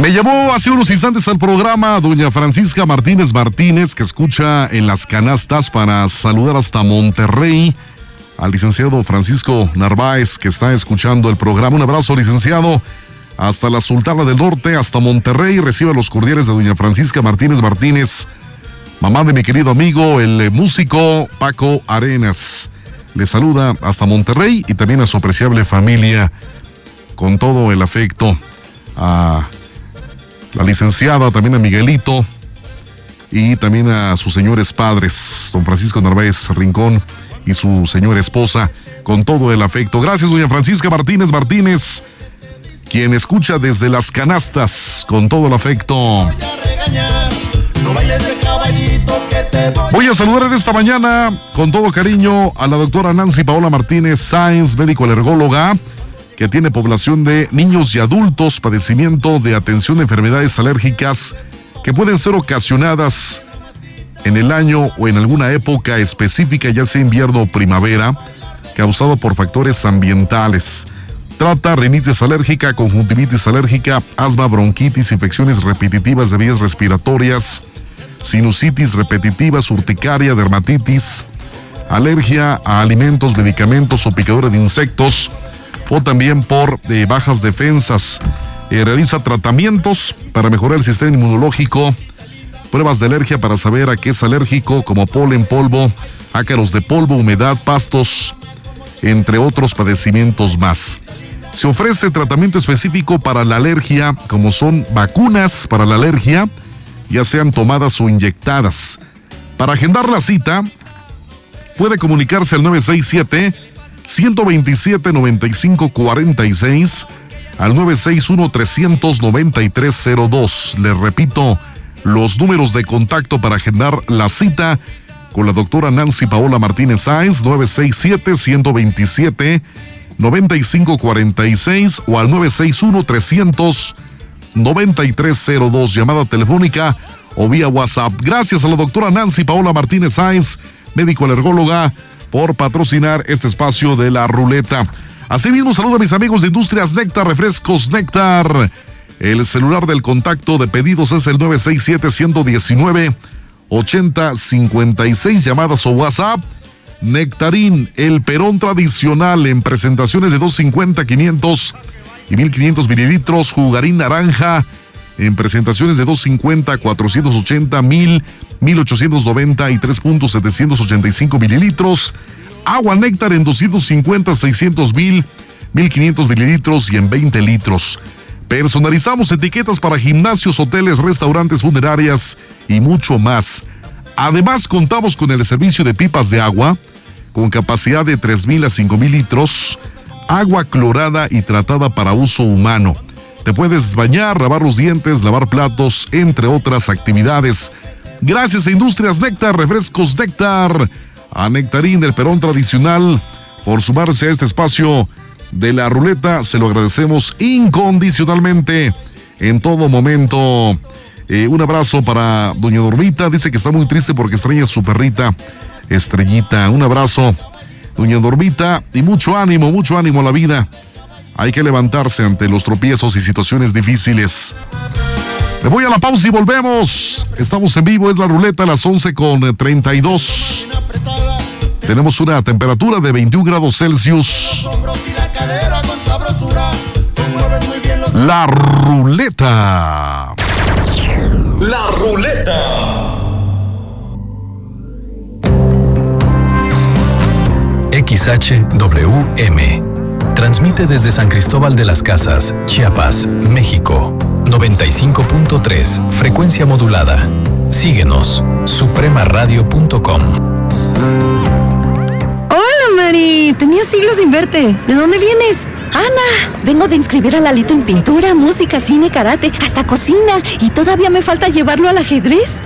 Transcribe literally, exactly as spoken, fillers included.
Me llamó hace unos instantes al programa doña Francisca Martínez Martínez, que escucha en las canastas, para saludar hasta Monterrey al licenciado Francisco Narváez, que está escuchando el programa. Un abrazo, licenciado, hasta la Sultana del Norte, hasta Monterrey. Reciba los cordiales de doña Francisca Martínez Martínez, mamá de mi querido amigo, el músico Paco Arenas. Le saluda hasta Monterrey y también a su apreciable familia, con todo el afecto. A la licenciada, también a Miguelito y también a sus señores padres, don Francisco Narváez Rincón y su señora esposa, con todo el afecto. Gracias, doña Francisca Martínez Martínez, quien escucha desde las canastas, con todo el afecto. Voy a saludar en esta mañana con todo cariño a la doctora Nancy Paola Martínez Sáenz, médico alergóloga, que tiene población de niños y adultos, padecimiento de atención de enfermedades alérgicas que pueden ser ocasionadas en el año o en alguna época específica, ya sea invierno o primavera, causado por factores ambientales. Trata rinitis alérgica, conjuntivitis alérgica, asma, bronquitis, infecciones repetitivas de vías respiratorias, sinusitis repetitivas, urticaria, dermatitis, alergia a alimentos, medicamentos o picadura de insectos, o también por eh, bajas defensas. Eh, realiza tratamientos para mejorar el sistema inmunológico, pruebas de alergia para saber a qué es alérgico, como polen, polvo, ácaros de polvo, humedad, pastos, entre otros padecimientos más. Se ofrece tratamiento específico para la alergia, como son vacunas para la alergia, ya sean tomadas o inyectadas. Para agendar la cita, puede comunicarse al nueve seis siete, uno dos siete, nueve cinco cuatro seis, al nueve seis uno, tres nueve tres cero dos. Les repito los números de contacto para agendar la cita con la doctora Nancy Paola Martínez Sáenz: nueve seis siete, uno dos siete, nueve cinco cuatro seis o al nueve seis uno, tres nueve tres cero dos, llamada telefónica o vía WhatsApp. Gracias a la doctora Nancy Paola Martínez Sáenz, médico alergóloga, por patrocinar este espacio de la ruleta. Asimismo, saludo a mis amigos de Industrias Néctar, Refrescos Néctar. El celular del contacto de pedidos es el nueve seis siete, uno uno nueve, ocho cero cinco seis, llamadas o WhatsApp. Nectarín, el perón tradicional en presentaciones de doscientos cincuenta, quinientos y mil quinientos mililitros. Jugarín naranja en presentaciones de doscientos cincuenta, cuatrocientos ochenta, mil, mil ochocientos noventa y tres punto setecientos ochenta y cinco mililitros. Agua Néctar en doscientos cincuenta, seiscientos, mil, mil quinientos mililitros y en veinte litros. Personalizamos etiquetas para gimnasios, hoteles, restaurantes, funerarias y mucho más. Además, contamos con el servicio de pipas de agua con capacidad de tres mil a cinco mil litros, agua clorada y tratada para uso humano. Te puedes bañar, lavar los dientes, lavar platos, entre otras actividades. Gracias a Industrias Néctar, Refrescos Néctar, a Nectarín del Perón Tradicional, por sumarse a este espacio de la ruleta. Se lo agradecemos incondicionalmente en todo momento. Eh, un abrazo para doña Dormita, dice que está muy triste porque extraña a su perrita Estrellita. Un abrazo, doña Dormita, y mucho ánimo, mucho ánimo a la vida. Hay que levantarse ante los tropiezos y situaciones difíciles. Me voy a la pausa y volvemos. Estamos en vivo, es la ruleta a las once con treinta y dos. Tenemos una temperatura de veintiún grados Celsius. La ruleta. La ruleta. X H W M transmite desde San Cristóbal de las Casas, Chiapas, México. noventa y cinco punto tres, frecuencia modulada. Síguenos, suprema radio punto com. Hola, Mari. Tenía siglos sin verte. ¿De dónde vienes? Ana, vengo de inscribir a Lalito en pintura, música, cine, karate, hasta cocina. Y todavía me falta llevarlo al ajedrez.